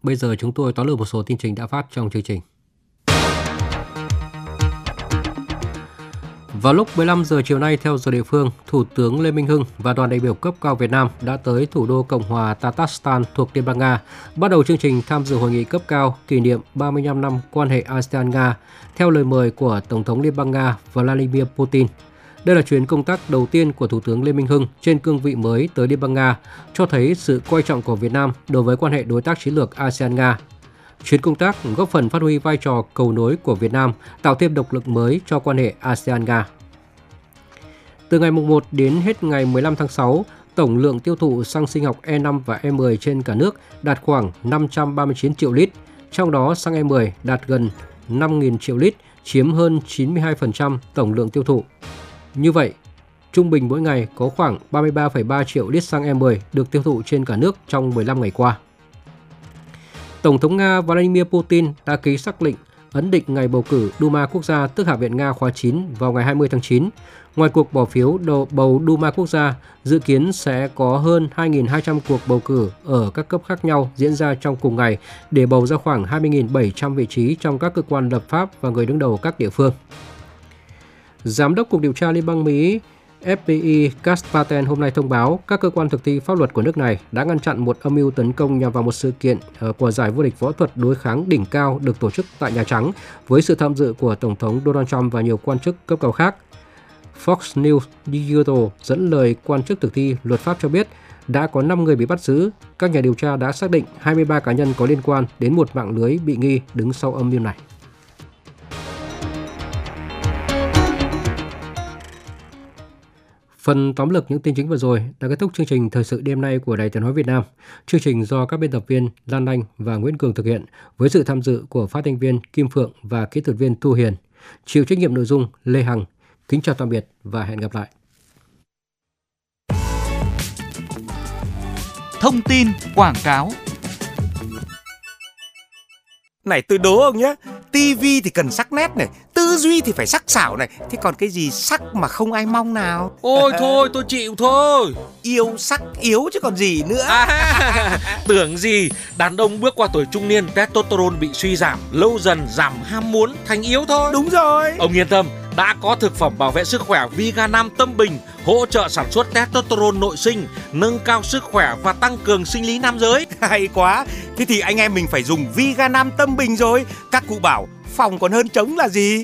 Bây giờ chúng tôi tóm lược một số tin chính đã phát trong chương trình. Vào lúc 15 giờ chiều nay theo giờ địa phương, Thủ tướng Lê Minh Hưng và đoàn đại biểu cấp cao Việt Nam đã tới thủ đô Cộng hòa Tatarstan thuộc Liên bang Nga, bắt đầu chương trình tham dự hội nghị cấp cao kỷ niệm 35 năm quan hệ ASEAN-Nga theo lời mời của Tổng thống Liên bang Nga Vladimir Putin. Đây là chuyến công tác đầu tiên của Thủ tướng Lê Minh Hưng trên cương vị mới tới Liên bang Nga, cho thấy sự coi trọng của Việt Nam đối với quan hệ đối tác chiến lược ASEAN-Nga. Chuyến công tác góp phần phát huy vai trò cầu nối của Việt Nam, tạo thêm động lực mới cho quan hệ ASEAN-Nga. Từ ngày 1 đến hết ngày 15 tháng 6, tổng lượng tiêu thụ xăng sinh học E5 và E10 trên cả nước đạt khoảng 539 triệu lít, trong đó xăng E10 đạt gần 5.000 triệu lít, chiếm hơn 92% tổng lượng tiêu thụ. Như vậy, trung bình mỗi ngày có khoảng 33,3 triệu lít xăng E10 được tiêu thụ trên cả nước trong 15 ngày qua. Tổng thống Nga Vladimir Putin đã ký sắc lệnh ấn định ngày bầu cử Duma Quốc gia tức Hạ viện Nga khóa 9 vào ngày 20 tháng 9. Ngoài cuộc bỏ phiếu bầu Duma Quốc gia, dự kiến sẽ có hơn 2.200 cuộc bầu cử ở các cấp khác nhau diễn ra trong cùng ngày để bầu ra khoảng 20.700 vị trí trong các cơ quan lập pháp và người đứng đầu các địa phương. Giám đốc Cục Điều tra Liên bang Mỹ FBI Kash Patel hôm nay thông báo các cơ quan thực thi pháp luật của nước này đã ngăn chặn một âm mưu tấn công nhằm vào một sự kiện của giải vô địch võ thuật đối kháng đỉnh cao được tổ chức tại Nhà Trắng với sự tham dự của Tổng thống Donald Trump và nhiều quan chức cấp cao khác. Fox News Digital dẫn lời quan chức thực thi luật pháp cho biết đã có 5 người bị bắt giữ. Các nhà điều tra đã xác định 23 cá nhân có liên quan đến một mạng lưới bị nghi đứng sau âm mưu này. Phần tóm lược những tin chính vừa rồi đã kết thúc chương trình Thời sự đêm nay của Đài Tiếng nói Việt Nam. Chương trình do các biên tập viên Lan Anh và Nguyễn Cường thực hiện với sự tham dự của phát thanh viên Kim Phượng và kỹ thuật viên Thu Hiền. Chịu trách nhiệm nội dung Lê Hằng. Kính chào tạm biệt và hẹn gặp lại. Thông tin quảng cáo. Này tôi đố ông nhé, tivi thì cần sắc nét này, tư duy thì phải sắc sảo này, thế còn cái gì sắc mà không ai mong nào? Ôi thôi tôi chịu thôi. Yêu sắc yếu chứ còn gì nữa. Tưởng gì, đàn ông bước qua tuổi trung niên testosterone bị suy giảm, lâu dần giảm ham muốn thành yếu thôi. Đúng rồi. Ông yên tâm, đã có thực phẩm bảo vệ sức khỏe Viga Nam Tâm Bình hỗ trợ sản xuất testosterone nội sinh, nâng cao sức khỏe và tăng cường sinh lý nam giới. Hay quá, thế thì anh em mình phải dùng Viga Nam Tâm Bình rồi. Các cụ bảo phòng còn hơn trống là gì.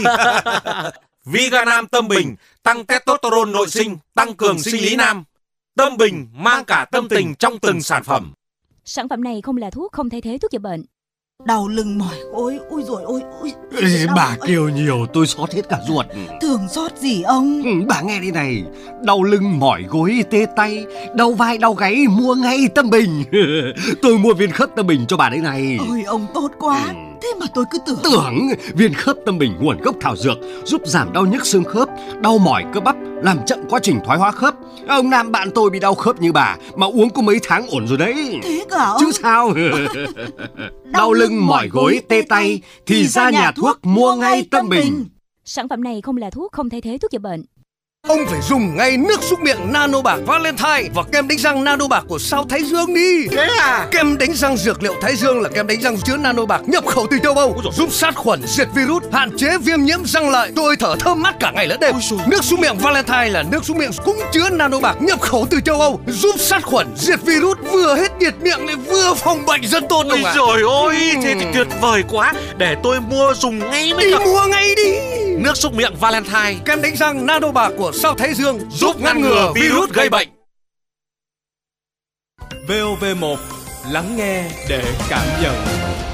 Viga Nam Tâm Bình tăng testosterone nội sinh, tăng cường sinh lý nam. Tâm Bình mang cả tâm tình trong từng sản phẩm. Sản phẩm này không là thuốc, không thay thế thuốc chữa bệnh. Đau lưng mỏi ôi, ôi rồi ôi. Bà kêu nhiều tôi xót hết cả ruột. Thường xót gì ông? Bà nghe đi này, đau lưng mỏi gối tê tay, đau vai đau gáy mua ngay Tâm Bình. Tôi mua viên khớp Tâm Bình cho bà đây này. Ôi ông tốt quá. Thế mà tôi cứ tưởng viên khớp Tâm Bình nguồn gốc thảo dược, giúp giảm đau nhức xương khớp, đau mỏi cơ bắp, làm chậm quá trình thoái hóa khớp. Ông nam bạn tôi bị đau khớp như bà mà uống có mấy tháng ổn rồi đấy. Thế cả ông? Chứ sao? Đau lưng mỏi gối tê tay thì ra nhà thuốc mua ngay Tâm Bình. Sản phẩm này không là thuốc, không thay thế thuốc chữa bệnh. Ông phải dùng ngay nước súc miệng Nano Bạc Valentine và kem đánh răng Nano Bạc của Sao Thái Dương đi. Thế à? Kem đánh răng dược liệu Thái Dương là kem đánh răng chứa Nano Bạc nhập khẩu từ châu Âu, giúp sát khuẩn, diệt virus, hạn chế viêm nhiễm răng lợi. Tôi thở thơm mát cả ngày lẫn đêm. Nước súc miệng Valentine là nước súc miệng cũng chứa Nano Bạc nhập khẩu từ châu Âu, giúp sát khuẩn, diệt virus, vừa hết nhiệt miệng lại vừa phòng bệnh rất tốt. Ôi trời ơi, thế thì tuyệt vời quá. Để tôi mua dùng ngay mới được. Mua ngay đi. Nước súc miệng Valentine, kem đánh răng Nano Bạc của Sao Thái Dương giúp ngăn ngừa virus gây bệnh. VOV1 lắng nghe để cảm nhận.